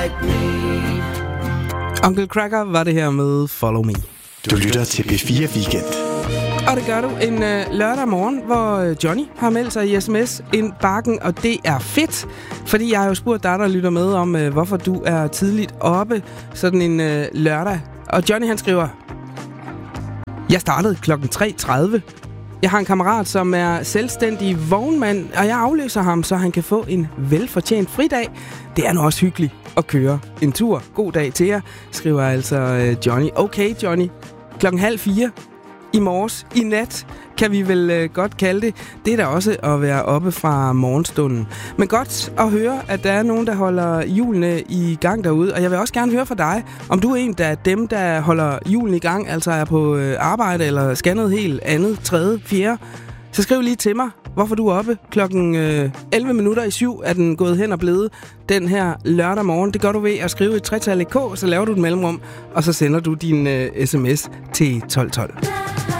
Uncle Cracker var det her med Follow Me. Du lytter til P4 Weekend. Og det gør du en lørdag morgen, hvor Johnny har meldt sig i sms ind bakken, og det er fedt, fordi jeg har jo spurgt dig, der lytter med, om hvorfor du er tidligt oppe sådan en lørdag. Og Johnny han skriver: Jeg startede klokken 3:30. Jeg har en kammerat, som er selvstændig vognmand, og jeg afløser ham, så han kan få en velfortjent fridag. Det er nu også hyggeligt at køre en tur. God dag til jer, skriver altså Johnny. Okay, Johnny. 3:30 i morges, i nat, kan vi vel godt kalde det. Det er da også at være oppe fra morgenstunden. Men godt at høre, at der er nogen, der holder hjulene i gang derude. Og jeg vil også gerne høre fra dig, om du er en af dem, der holder hjulene i gang, altså er på arbejde eller skal noget helt andet, 3., 4. Så skriv lige til mig, hvorfor du er oppe. Klokken 7:11 er den gået hen og blevet den her lørdag morgen. Det gør du ved at skrive et 3-tal i K, så laver du et mellemrum, og så sender du din sms til 1212.